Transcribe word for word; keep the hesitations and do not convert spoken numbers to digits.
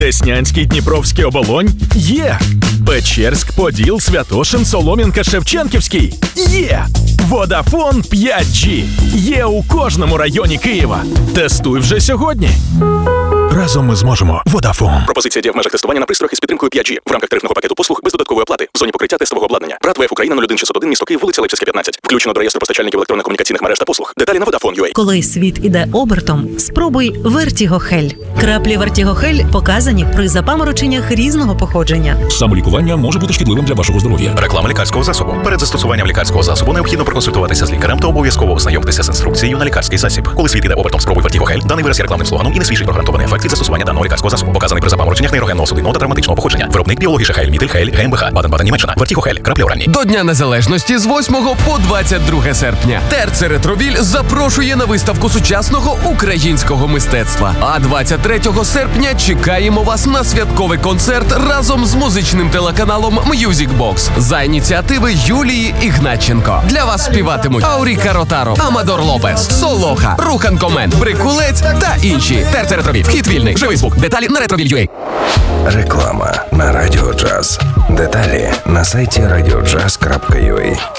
Деснянський, Дніпровський, Оболонь? Є! Печерськ, Поділ, Святошин, Солом'янка, Шевченківський? Є! Водафон п'ять джі. Є у кожному районі Києва. Тестуй вже сьогодні. Разом ми зможемо. Водафон. Пропозиція діє в межах тестування на пристроях із підтримкою п'ять джі в рамках тарифного пакету послуг без додаткової оплати в зоні покриття тестового обладнання. Брат ВФ Україна нуль один шістсот один, місто Київ, вулиця Липсівська, п'ятнадцять. Включено до реєстру постачальників електронних комунікаційних мереж та послуг. Деталі на водафон крапка ю а. Коли світ іде обертом, спробуй Vertigo Hell. Краплі Vertigo Hell показані при запамороченнях різного походження. Самолікування може бути шкідливим для вашого здоров'я. Реклама лікарського засобу. Перед застосуванням лікарського засобу необхідно проконсультуватися з лікарем та обов'язково ознайомитися з інструкцією на лікарський засіб. Коли світ іде обертом, спробуй Vertigo Hell. Даний вираз є рекламним слоганом і не свідчить про гарантований ефект від застосування даного лікарського засобу. Показаний при запамороченнях нейрогенного судинного та травматичного походження. Виробник біологіша Хель, Мітель Хель, ГМБХ, Баден-Баден, Німеччина. Vertigo Hell. Краплі оранні. До Дня Незалежності з восьмого по двадцять друге серпня. Терце Ретровіль запрошує на виставку сучасного українського мистецтва. А двадцять третього серпня чекаємо вас на святковий концерт разом з музичним телеканалом Music Box за ініціативи Юлії Ігнатченко. Для вас співатимуть Ауріка Ротаро, Амадор Лопес, Солоха, Рухан Комен, Брикулець та інші. Терце Ретровіль. Вхід вільний. Живий звук. Деталі на ретровіль крапка ю а. Реклама на Радіо Джаз. Деталі на сайті радіо джаз крапка ю а.